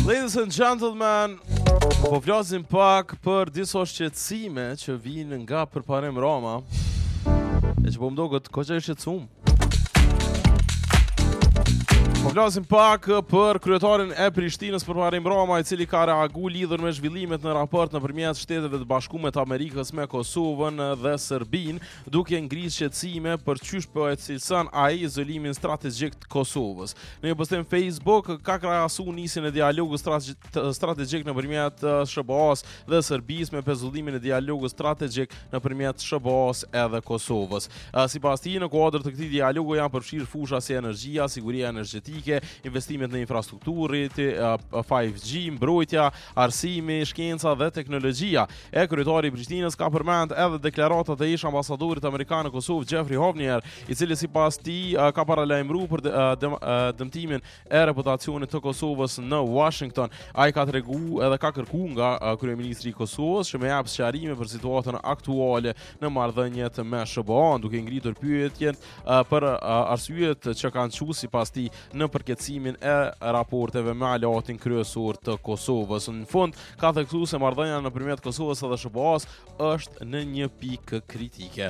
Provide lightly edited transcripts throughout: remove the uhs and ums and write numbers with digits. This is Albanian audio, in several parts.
Ladies and gentlemen, po flasim pak për disa shqetësime që vinë nga përparim Roma, e që po më doket koqa i shqetësum. Po flasim pak për kryetarin e Prishtinës përparim Roma, i cili ka reagu lidhur me zhvillimet në raport nëpërmjet Shteteve të Bashkuara të Amerikës me Kosovën dhe Serbinë, duke ngritur shqetësime për çysh po e cilëson ai izolimin strategjik të Kosovës. Në një postim Facebook ka krahasu nisjen e dialogut strategjik nëpërmjet SBA-s dhe Serbisë me pezullimin e dialogut strategjik nëpërmjet SBA-s edhe Kosovës. Sipas tij, në kuadër të këtij dialogu janë përfshirë fusha si energjia, siguria energjetike, investimet në infrastrukturë, 5G, mbrojtja, arsimi, shkenca dhe teknologjia. Kryetari i Prishtinës ka përmend edhe deklaratat e ish ambasadorit amerikan në Kosovë, Jeffrey Hovnier, i cili sipas tij ka paralajmëruar për dëmtimin e reputacionit të Kosovës në Washington. Ai ka treguar edhe ka kërkuar nga kryeministri i Kosovës që më jap sqarime për situatën aktuale në marrëdhëniet me SBA-n, duke ngritur pyetjen për arsyet që kanë qenë sipas tij në përkatësimin e raporteve me aleatin kryesor të Kosovës. Në fund, ka theksuar se marrëdhënia nëpërmjet Kosovës dhe SBA-s është në një pikë kritike.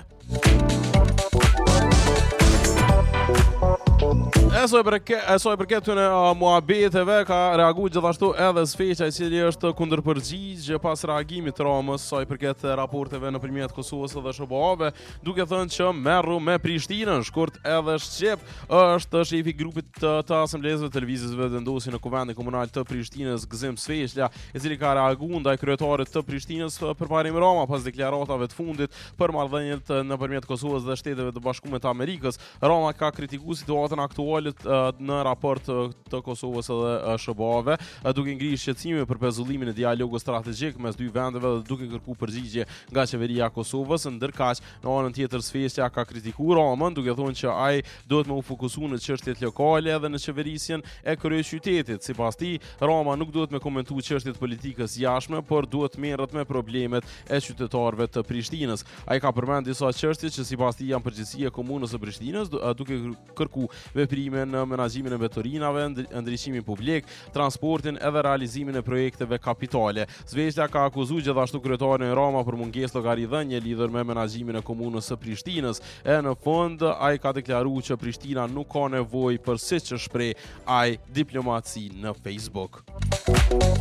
Eso e përket të në muhabeteve, ka reagu gjithashtu edhe Sfeqa, i cili është kundërpërgjigj pas reagimit të Ramës sa i përket raporteve nëpërmjet Kosovës dhe SBA-ve, duke thënë që merru me Prishtinën. Shkurt edhe shqip është shefi i grupit të asamblezëve të lëvizjeve vendosi në Kuvendin Komunal të Prishtinës, Gzim Sfeqja, i cili ka reaguar ndaj kryetarit të Prishtinës përparim Rama pas deklaratave të fundit për marrëdhëniet nëpërmjet Kosovës dhe Shteteve të Bashkuara të Amerikës. Rama ka kritikuar situatën aktuale në raport të Kosovës dhe SBA-ve, duke ngritur shqetësime për pezullimin e dialogut strategjik mes dy vendeve dhe duke kërkuar përgjigje nga qeveria e Kosovës. Ndërkaq, në anën tjetër Sfeqja ka kritikuar Ramën, duke thënë që ai duhet më u fokusuar në çështjet lokale edhe në qeverisjen e kryeqytetit. Sipas tij, Rama nuk duhet më komentuar çështjet politikës jashtme, por duhet merret me problemet e qytetarëve të Prishtinës. Ai ka përmendur disa çështje që sipas tij janë përgjegjësia e komunës së Prishtinës, duke kërkuar veprime në menaxhimin e vetorinave, ndriçimin publik, transportin edhe realizimin e projekteve kapitale. Sfeqja ka akuzuar gjithashtu kryetarin e Rama për mungesë llogaridhënie lidhur me menaxhimin e komunës së Prishtinës. Në fund, ai ka deklaruar që Prishtina nuk ka nevojë për siç e shpreh ai diplomaci në Facebook.